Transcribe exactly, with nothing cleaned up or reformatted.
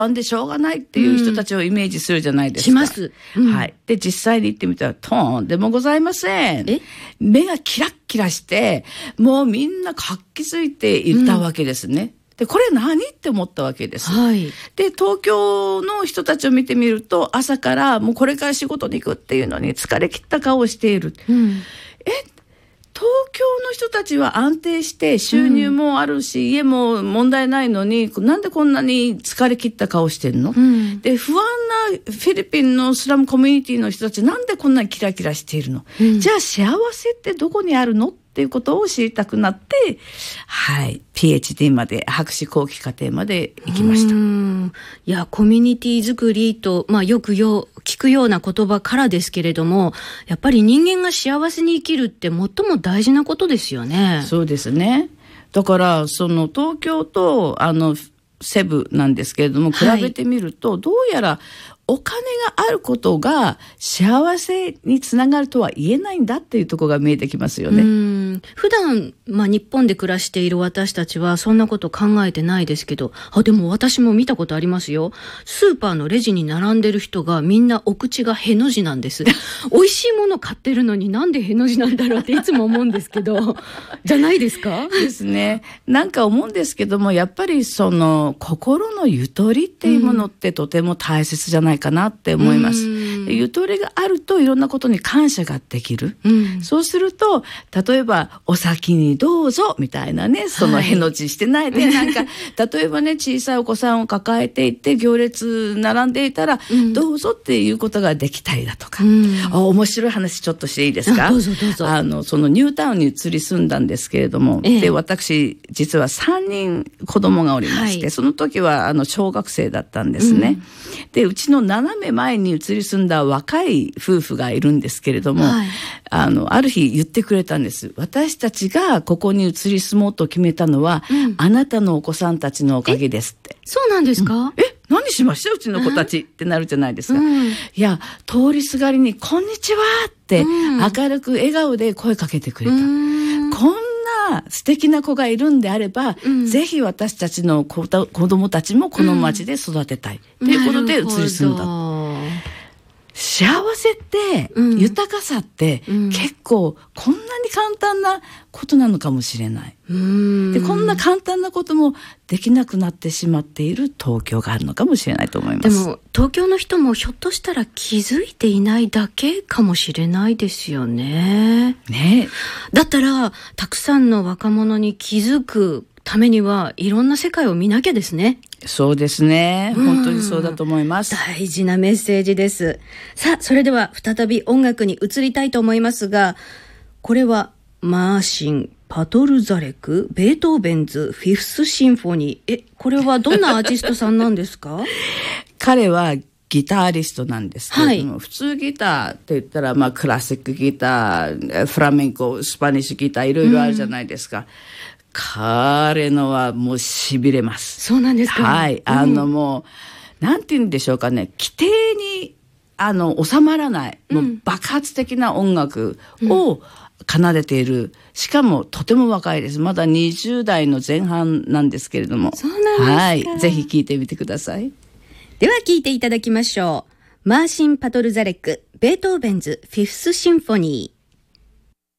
んでしょうがないっていう人たちをイメージするじゃないですか。 します。うん、 はい。で、実際に行ってみたら、とんでもございません。 え目がキラッキラして、もうみんな活気づいていたわけですね。うんで、これ何って思ったわけです。 はい。 で、東京の人たちを見てみると、朝からもうこれから仕事に行くっていうのに疲れ切った顔をしている。うん、え、東京の人たちは安定して収入もあるし、うん、家も問題ないのに、なんでこんなに疲れ切った顔してんの、うん、で、不安なフィリピンのスラムコミュニティの人たちなんでこんなにキラキラしているの、うん、じゃあ幸せってどこにあるのっていうことを知りたくなって、はい、ピーエイチディー まで、博士後期課程まで行きました。 うん、いや、コミュニティ作りと、まあ、よくよ聞くような言葉からですけれども、やっぱり人間が幸せに生きるって最も大事なことですよね。 そうですね。だから、その東京と、あの、セブなんですけれども、比べてみると、はい、どうやら、お金があることが幸せにつながるとは言えないんだっていうところが見えてきますよね。 うん普段、まあ、日本で暮らしている私たちはそんなこと考えてないですけど、あ、でも私も見たことありますよ。スーパーのレジに並んでる人がみんなお口がへの字なんです。美味しいもの買ってるのになんでへの字なんだろうっていつも思うんですけど、じゃないですか？ ですね。なんか思うんですけども、やっぱりその心のゆとりっていうものってとても大切じゃないかなって思います。ゆとりがあるといろんなことに感謝ができる、うん、そうすると例えばお先にどうぞみたいなね、そのへの字してないで、はい、なんか例えばね、小さいお子さんを抱えていて行列並んでいたら、うん、どうぞっていうことができたりだとか、うん、あ、面白い話ちょっとしていいですか？ どうぞどうぞ。 あのそのニュータウンに移り住んだんですけれども、ええ、で私実はさんにん子供がおりまして、はい、その時はあの小学生だったんですね、うん、でうちの斜め前に移り住んだ若い夫婦がいるんですけれども、はい、あのある日言ってくれたんです。私たちがここに移り住もうと決めたのは、うん、あなたのお子さんたちのおかげですって。 そうなんですか？うん、 え、何しましたうちの子たちってなるじゃないですか、うん、いや通りすがりにこんにちはって明るく笑顔で声かけてくれた、うん、こんな素敵な子がいるんであれば、うん、ぜひ私たちの子供たちもこの町で育てたい、うん、ということで移り住んだ。幸せって、うん、豊かさって、うん、結構こんなに簡単なことなのかもしれない。うーんでこんな簡単なこともできなくなってしまっている東京があるのかもしれないと思います。 でも東京の人もひょっとしたら気づいていないだけかもしれないですよね。 ね。 だったらたくさんの若者に気づくためにはいろんな世界を見なきゃですね。 そうですね。本当にそうだと思います。 大事なメッセージです。さあ、それでは再び音楽に移りたいと思いますが、これはマーシン、パトルザレク、ベートーベンズ、フィフスシンフォニー。え、これはどんなアーティストさんなんですか？ 彼はギタリストなんですけれども、はい、普通ギターって言ったら、まあ、クラシックギター、フラメンコ、スパニッシュギター、いろいろあるじゃないですか。うん、彼のはもう痺れます。 そうなんですか？ はい。あのもう、なんて言うんでしょうかね。規定に、あの、収まらない、もう爆発的な音楽を奏でている。しかもとても若いです。まだにじゅう代の前半なんですけれども。 そうなんですか？ はい。ぜひ聴いてみてください。 では聴いていただきましょう。マーシン・パトルザレク、ベートーベンズ、フィフスシンフォニー。